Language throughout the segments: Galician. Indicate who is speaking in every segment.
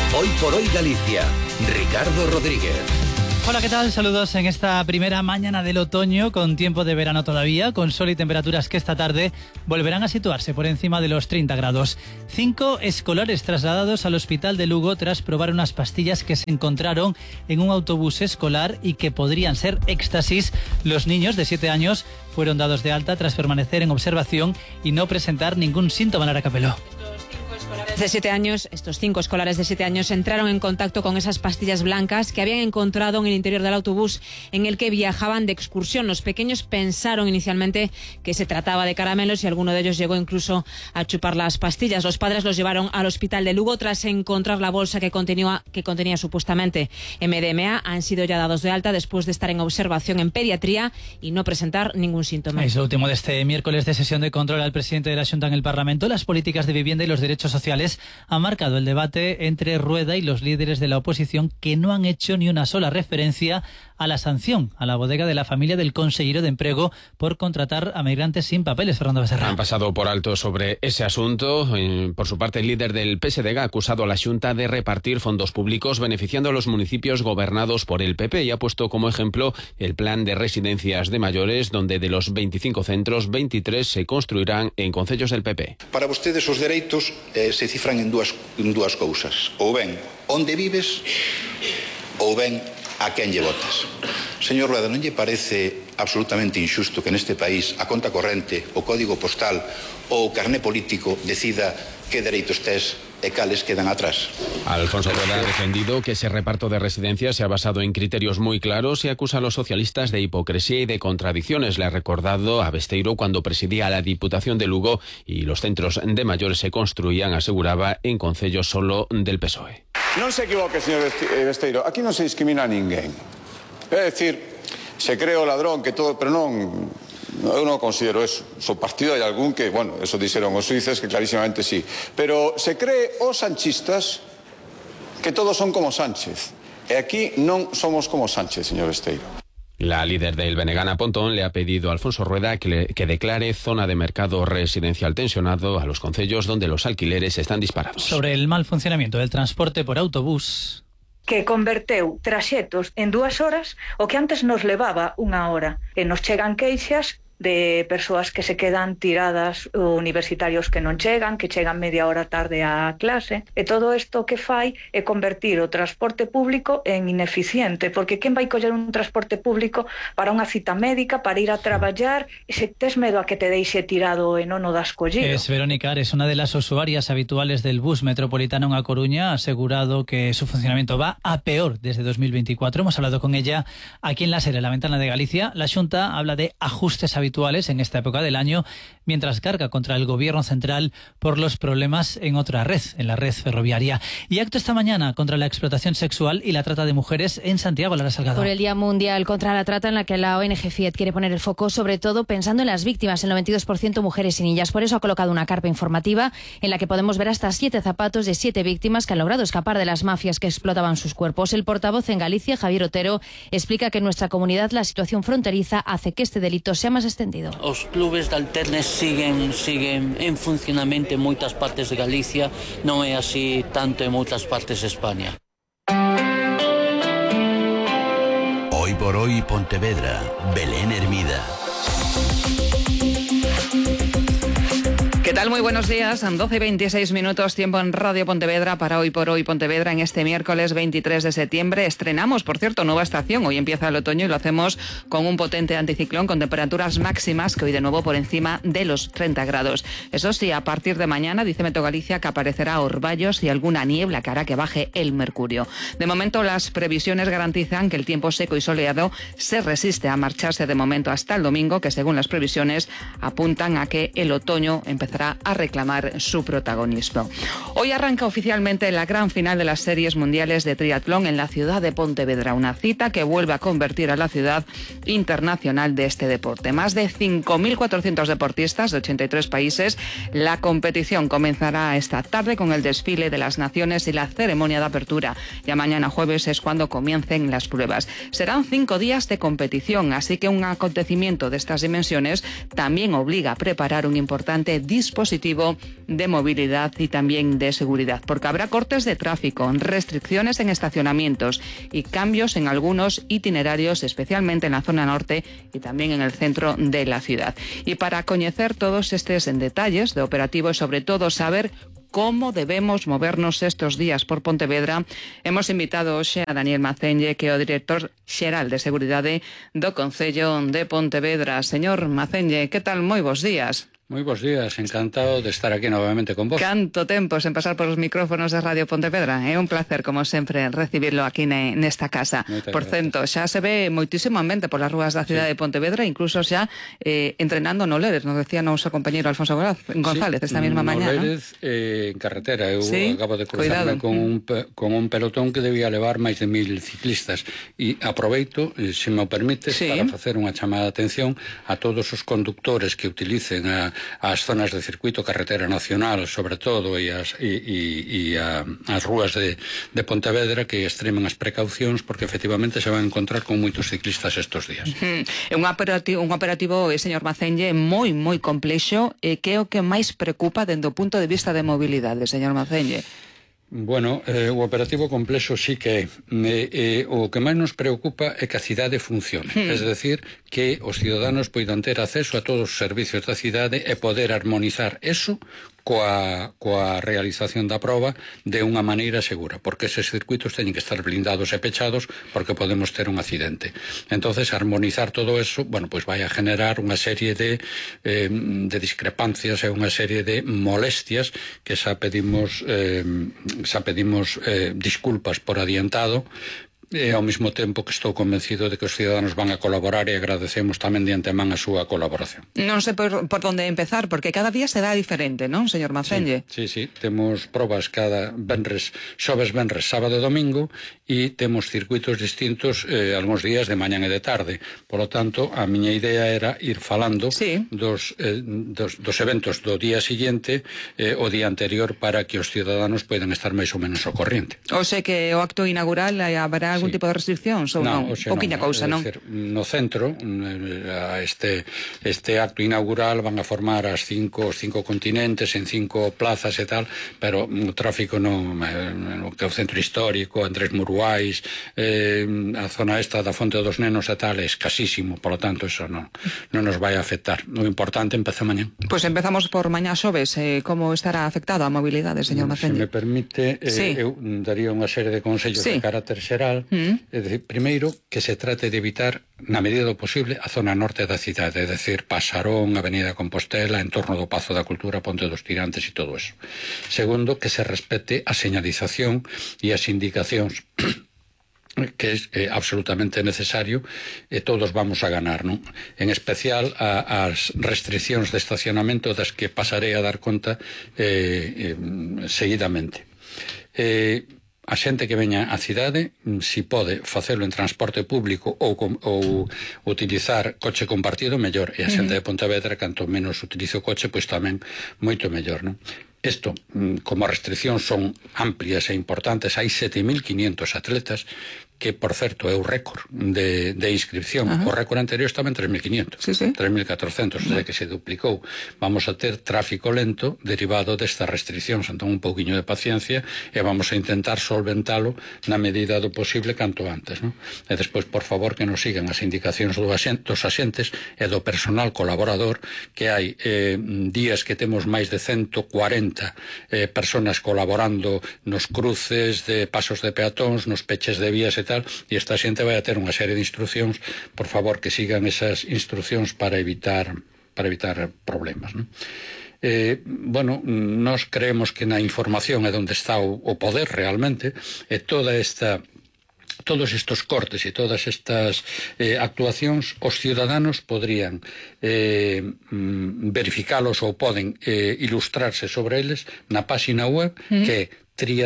Speaker 1: Hoy por hoy Galicia. Ricardo Rodríguez.
Speaker 2: Hola, ¿qué tal? Saludos en esta primera mañana del otoño, con tiempo de verano todavía, con sol y temperaturas que esta tarde volverán a situarse por encima de los 30 grados. 5 escolares trasladados al hospital de Lugo tras probar unas pastillas que se encontraron en un autobús escolar y que podrían ser éxtasis. Los niños de 7 años fueron dados de alta tras permanecer en observación y no presentar ningún síntoma. Lara Capeló.
Speaker 3: Estos 5 escolares de 7 años entraron en contacto con esas pastillas blancas que habían encontrado en el interior del autobús en el que viajaban de excursión. Los pequeños pensaron inicialmente que se trataba de caramelos y alguno de ellos llegó incluso a chupar las pastillas. Los padres los llevaron al hospital de Lugo tras encontrar la bolsa que contenía supuestamente MDMA. Han sido ya dados de alta después de estar en observación en pediatría y no presentar ningún síntoma.
Speaker 2: Es lo último de este miércoles de sesión de control al presidente de la Xunta en el Parlamento. Las políticas de vivienda y los derechos sociales ha marcado el debate entre Rueda y los líderes de la oposición, que no han hecho ni una sola referencia a la sanción a la bodega de la familia del consejero de Empleo por contratar a migrantes sin papeles. Fernando Becerra.
Speaker 4: Han pasado por alto sobre ese asunto. Por su parte, el líder del PSDG ha acusado a la Xunta de repartir fondos públicos beneficiando a los municipios gobernados por el PP y ha puesto como ejemplo el plan de residencias de mayores, donde de los 25 centros, 23 se construirán en concellos del PP.
Speaker 5: Para vostedes os dereitos se cifran en dúas cousas. Ou ben onde vives ou ben a quen lle votas. Señor Rueda, non lle parece absolutamente injusto que neste país a conta corrente, o código postal ou o carné político decida que dereitos tes e cales quedan atrás?
Speaker 4: Alfonso Rueda ha defendido que ese reparto de residencias se ha basado en criterios muy claros y acusa a los socialistas de hipocresía y de contradicciones. Le ha recordado a Besteiro cuando presidía la Diputación de Lugo y los centros de mayores se construían, aseguraba, en concellos solo del PSOE.
Speaker 6: Non se equivoque, señor Besteiro, aquí non se discrimina a ninguén. É dicir, se cree o ladrón que todo, pero non, eu non considero eso. So partido hai algún que, bueno, eso dixeron os suíces que clarísimamente sí. Pero se cree os sanchistas que todos son como Sánchez. E aquí non somos como Sánchez, señor Besteiro.
Speaker 4: La líder del Benegana Pontón le ha pedido a Alfonso Rueda que declare zona de mercado residencial tensionado a los concellos donde los alquileres están disparados.
Speaker 2: Sobre el mal funcionamiento del transporte por autobús,
Speaker 7: que converteu traxetos en 2 horas o que antes nos levaba 1 hora. E nos chegan queixas de persoas que se quedan tiradas, universitarios que non chegan, que chegan media hora tarde á clase, e todo isto que fai é convertir o transporte público en ineficiente, porque quen vai coller un transporte público para unha cita médica, para ir a traballar, e se tes medo a que te deixe tirado e non o das collido?
Speaker 2: Es Verónica Ares, una de las usuarias habituales del bus metropolitano en A Coruña, ha asegurado que su funcionamiento va a peor desde 2024. Hemos hablado con ella aquí en La Sera, en la ventana de Galicia. La Xunta habla de ajustes habituales en esta época del año, mientras carga contra el gobierno central por los problemas en otra red, en la red ferroviaria. Y acto esta mañana contra la explotación sexual y la trata de mujeres en Santiago. Lara Salgado.
Speaker 3: Por el Día Mundial contra la Trata, en la que la ONG FIET quiere poner el foco sobre todo pensando en las víctimas, el 92% mujeres y niñas. Por eso ha colocado una carpa informativa en la que podemos ver hasta 7 zapatos de 7 víctimas que han logrado escapar de las mafias que explotaban sus cuerpos. El portavoz en Galicia, Javier Otero, explica que en nuestra comunidad la situación fronteriza hace que este delito sea más extendido.
Speaker 8: Os clubes de alternes siguen en funcionamento en moitas partes de Galicia, non é así tanto en outras partes de España.
Speaker 1: Hoy por hoy Pontevedra, Belén Hermida.
Speaker 9: ¿Qué tal? Muy buenos días. 12:26 minutos, tiempo en Radio Pontevedra para Hoy por Hoy Pontevedra en este miércoles 23 de septiembre. Estrenamos, por cierto, nueva estación. Hoy empieza el otoño y lo hacemos con un potente anticiclón con temperaturas máximas que hoy de nuevo por encima de los 30 grados. Eso sí, a partir de mañana, dice Meteo Galicia, que aparecerá orvallos y alguna niebla que hará que baje el mercurio. De momento, las previsiones garantizan que el tiempo seco y soleado se resiste a marcharse de momento hasta el domingo, que según las previsiones apuntan a que el otoño empezará a reclamar su protagonismo. Hoy arranca oficialmente la gran final de las series mundiales de triatlón en la ciudad de Pontevedra, una cita que vuelve a convertir a la ciudad internacional de este deporte. Más de 5.400 deportistas de 83 países. La competición comenzará esta tarde con el desfile de las naciones y la ceremonia de apertura. Ya mañana jueves es cuando comiencen las pruebas. Serán 5 días de competición, así que un acontecimiento de estas dimensiones también obliga a preparar un importante dispositivo dispositivo de movilidad y también de seguridad, porque habrá cortes de tráfico, restricciones en estacionamientos y cambios en algunos itinerarios, especialmente en la zona norte y también en el centro de la ciudad. Y para conocer todos estos detalles de operativo y sobre todo saber como debemos movernos estos días por Pontevedra, hemos invitado hoxe a Daniel Macenlle, que é o director xeral de Seguridade do Concello de Pontevedra. Señor Macenlle, que tal? Moi bons días.
Speaker 10: Moi bons días, encantado de estar aquí novamente con vos.
Speaker 9: Canto tempo sen pasar por os micrófonos de Radio Pontevedra. É un placer, como sempre, recibirlo aquí nesta casa. Por cento, xa se ve moitísimo ambiente polas rúas da cidade de Pontevedra, incluso xa entrenando no Lérez, nos decía noso compañeiro Alfonso González esta mesma mañá.
Speaker 10: No Lérez, en carretera, eu acabo de cruzarme con un pelotón que debía levar máis de 1000 ciclistas e aproveito, se me o permites, para facer unha chamada de atención a todos os conductores que utilicen as zonas de circuito carretera nacional, sobre todo, e as rúas de Pontevedra, que extremen as precaucións, porque efectivamente se van a encontrar con moitos ciclistas estes días.
Speaker 9: É un operativo, señor Macenlle, moi complexo, e que é o que máis preocupa dende o punto de vista de mobilidade, señor Macenlle?
Speaker 10: Bueno, o operativo complexo sí que é. O que máis nos preocupa é que a cidade funcione. Es decir, que os ciudadanos poidan ter acceso a todos os servicios da cidade e poder armonizar eso coa realización da proba de unha maneira segura, porque eses circuitos teñen que estar blindados e pechados porque podemos ter un accidente. Entonces, armonizar todo eso, bueno, pues vai a generar unha serie de discrepancias e unha serie de molestias que xa pedimos disculpas por adiantado, e ao mesmo tempo que estou convencido de que os ciudadanos van a colaborar e agradecemos tamén de antemán a súa colaboración.
Speaker 9: Non sei por onde empezar, porque cada día se dá diferente, non, señor Macenlle?
Speaker 10: Sí, temos probas cada xoves, venres, sábado e domingo, e temos circuitos distintos algúns días de mañan e de tarde. Por lo tanto, a miña idea era ir falando dos eventos do día siguiente o día anterior para que os ciudadanos poidan estar máis ou menos ao corriente.
Speaker 9: O sei que o acto inaugural haberá algún tipo de restriccións ou non? Pouquiña cousa, non?
Speaker 10: No centro, este acto inaugural van a formar os cinco continentes en 5 plazas e tal, pero o tráfico non, que é o centro histórico, Andrés Muruais, a zona esta da Fonte dos Nenos e tal, é escasísimo, por lo tanto, eso non nos vai a afectar. O importante empeza mañá.
Speaker 9: Pois empezamos por mañá xoves. Como estará afectada a mobilidade, señor Macenlle?
Speaker 10: Se me permite, eu daría unha serie de consellos de carácter xeral. É dicir, primeiro, que se trate de evitar, na medida do posible, a zona norte da cidade, é dicir, Pasarón, Avenida Compostela, en torno do Pazo da Cultura, Ponte dos Tirantes e todo eso. Segundo, que se respete a señalización e as indicacións que é absolutamente necesario, e todos vamos a ganar, non? En especial as restriccións de estacionamento das que pasarei a dar conta seguidamente. A xente que veña á cidade, si pode facelo en transporte público ou utilizar coche compartido, mellor. E a xente de Pontevedra, canto menos utilizo o coche, pois tamén moito mellor, non? Isto, como as restriccións son amplias e importantes, hai 7.500 atletas, que, por certo, é o récord de inscripción. O récord anterior estaba en 3.500, 3.400, o sea que se duplicou. Vamos a ter tráfico lento derivado destas restriccións, entón un pouquiño de paciencia e vamos a intentar solventalo na medida do posible canto antes, non? E despois, por favor, que nos sigan as indicacións dos axentes e do personal colaborador, que hai días que temos máis de 140 personas colaborando nos cruces de pasos de peatóns, nos peches de vías e tal, e esta xente vai a ter unha serie de instruccións, por favor, que sigan esas instruccións para evitar problemas, non? Bueno, nós creemos que na información é onde está o poder realmente, e todos estes cortes e todas estas actuacións, os ciudadanos podrían verificalos ou poden ilustrarse sobre eles na páxina web que é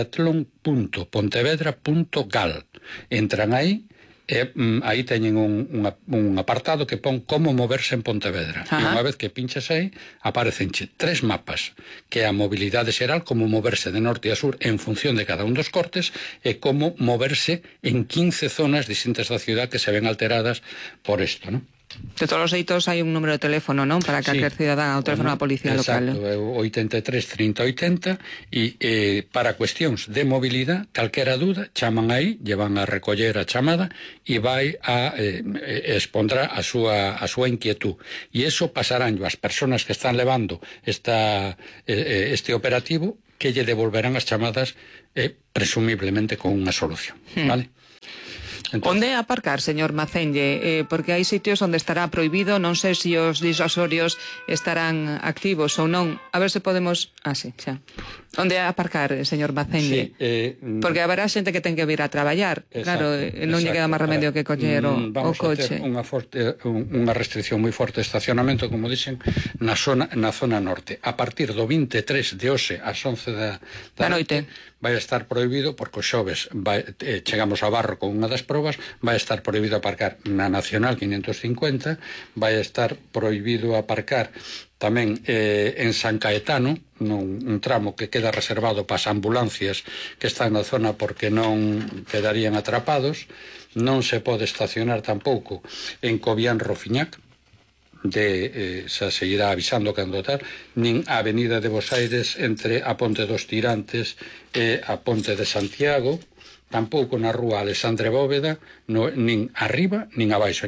Speaker 10: triatlon.pontevedra.gal. Entran aí e aí teñen un apartado que pon como moverse en Pontevedra. E unha vez que pinchas aí, aparecenche 3 mapas, que é a mobilidade xeral, como moverse de norte a sur en función de cada un dos cortes, e como moverse en 15 zonas distintas da ciudad que se ven alteradas por isto, non?
Speaker 9: De todos os xeitos hai un número de teléfono, non? Para calquer cidadán, o teléfono da policía local.
Speaker 10: Exacto, 83 30 80, e para cuestións de mobilidade, calquera dúda, chaman aí, llevan a recoller a chamada e vai a expondrá a súa inquietud. E iso pasarán as persoas que están levando este operativo, que lle devolverán as chamadas presumiblemente con unha solución, vale?
Speaker 9: Onde aparcar, señor Macenlle? Porque hai sitios onde estará prohibido, non sei se os disuasorios estarán activos ou non. A ver se podemos... sí, xa. Onde aparcar, señor Macenlle? Sí, porque haberá xente que ten que vir a traballar. Claro, non lle queda máis remedio que coller o coche.
Speaker 10: Vamos a ter unha restricción moi forte de estacionamento, como dixen, na zona norte. A partir do 23 de hoxe ás 11 da noite vai estar prohibido, porque os xoves chegamos a Barro con unha das probas, vai estar prohibido aparcar na Nacional 550, vai estar prohibido aparcar tamén en San Caetano, un tramo que queda reservado para as ambulancias que están na zona porque non quedarían atrapados. Non se pode estacionar tampouco en Cobián Rofiñac, xa se irá avisando cando tal, nin a Avenida de Bos Aires entre a Ponte dos Tirantes e a Ponte de Santiago, tampouco na rúa Alexandre Bóveda, nin arriba nin abaixo,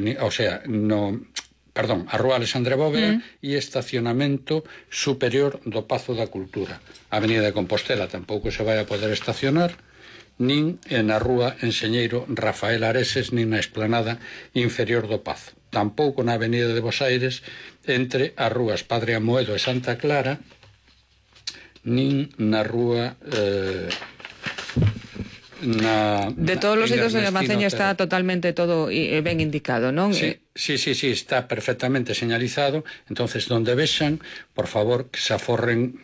Speaker 10: a rúa Alexandre Bóveda e estacionamento superior do Pazo da Cultura. A Avenida de Compostela tampouco se vai a poder estacionar, nin na rúa Enxeñeiro Rafael Areses, nin na explanada inferior do Pazo. Tampouco na Avenida de Bos Aires entre as rúas Padre Amoedo e Santa Clara, nin na rúa...
Speaker 9: de todos os sitios, señor Maceña, está totalmente todo ben indicado, non?
Speaker 10: Sí, está perfectamente señalizado. Entonces, donde vexan, por favor, que se aforren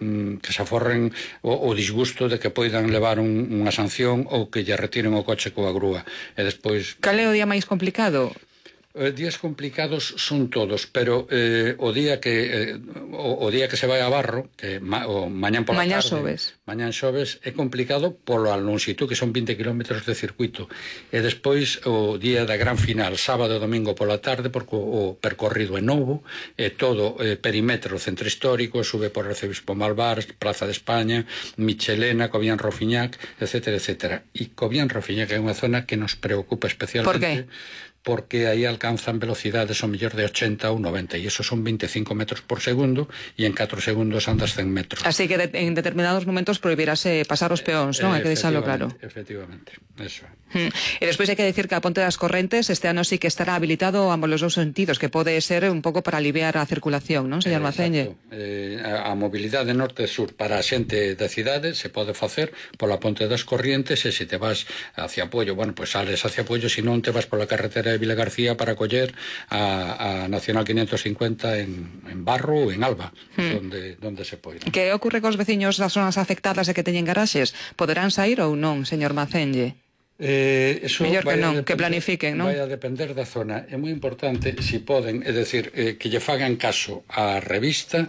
Speaker 10: o disgusto de que poidan levar unha sanción ou que lle retiren o coche coa grúa. E despois...
Speaker 9: Cal é o día máis complicado?
Speaker 10: Días complicados son todos, pero o día que se vai a Barro, que mañán pola tarde, mañán xoves, é complicado pola lonxitud, que son 20 km de circuito, e despois o día da gran final, sábado e domingo pola tarde, porque o percorrido é novo, é todo perímetro centro histórico, sube por Arcebispo Malvar, Praza de España, Michelena, Cobián Rofiñac, etcétera, etcétera. E Cobián Rofiñac é unha zona que nos preocupa especialmente.
Speaker 9: Por qué?
Speaker 10: Porque aí alcanzan velocidades ao mellor de 80 ou 90, e iso son 25 metros por segundo, e en 4 segundos andas 100 metros.
Speaker 9: Así que en determinados momentos prohibirase pasar os peóns, non? Hai que deixarlo claro.
Speaker 10: Efectivamente, eso.
Speaker 9: E despois hai que decir que a Ponte das Correntes este ano sí que estará habilitado a ambos os dous sentidos, que pode ser un pouco para aliviar a circulación, non, señor Maceñe?
Speaker 10: A mobilidade norte-sur para a xente da cidade se pode facer pola Ponte das Corrientes, e se te vas hacia Puello, bueno, pues sales hacia Puello, se non te vas pola carretera de Vila García para coller a Nacional 550 en Barro ou en Alba, donde se poida.
Speaker 9: Que ocorre cos veciños das zonas afectadas e que teñen garaxes? Poderán sair ou non, señor Maceñe? Mellor que non, que planifiquen, non?
Speaker 10: Vai a depender da zona. É moi importante, se poden, é dicir, que lle fagan caso á revista,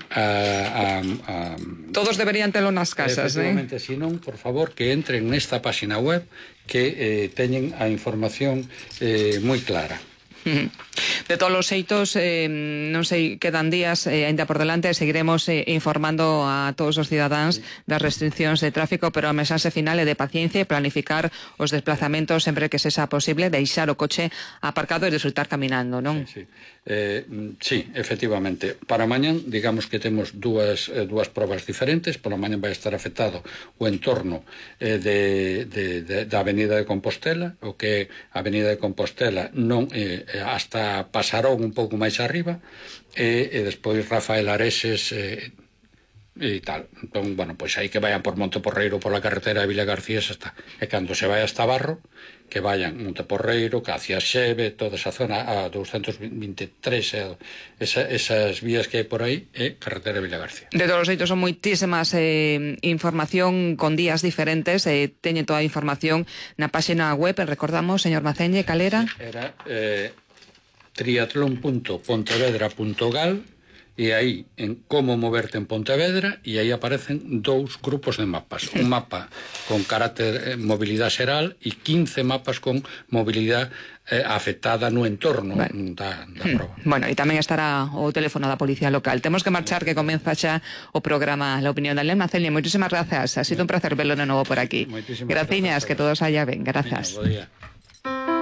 Speaker 9: todos deberían telo nas casas,
Speaker 10: efectivamente, se non, por favor, que entren nesta página web, que teñen a información moi clara.
Speaker 9: De todos os xeitos, non sei, quedan días ainda por delante, seguiremos informando a todos os cidadáns das restriccións de tráfico, pero a mensaxe final é de paciencia e planificar os desplazamentos sempre que sexa posible, deixar o coche aparcado e disfrutar caminando, non?
Speaker 10: Sí, efectivamente. Para mañán, digamos que temos dúas probas diferentes. Pola mañán vai estar afectado o entorno da Avenida de Compostela, o que a Avenida de Compostela non hasta Pasarón un pouco máis arriba, e despois Rafael Areses e tal. Entón, bueno, pois aí que vayan por Monteporreiro pola carretera de Vila García, está. E cando se vai hasta Barro, que vayan Monteporreiro, hacia Xeve, toda esa zona, a 223, esas vías que hai por aí, é carretera de Vila García.
Speaker 9: De todos os xeitos son moitísimas información con días diferentes, teñen toda a información na páxina web, recordamos, señor Maceñe, calera?
Speaker 10: Era triatlón.pontevedra.gal, e aí en como moverte en Pontevedra, e aí aparecen 2 grupos de mapas. Un mapa con carácter mobilidade xeral e 15 mapas con mobilidade afectada no entorno da proba.
Speaker 9: Bueno, e tamén estará o teléfono da Policía Local. Temos que marchar, que comeza xa o programa La Opinión de Elena Celia. Moitísimas grazas. Ha sido un placer verlo de novo por aquí. Graciñas, que todo saia ben. Grazas.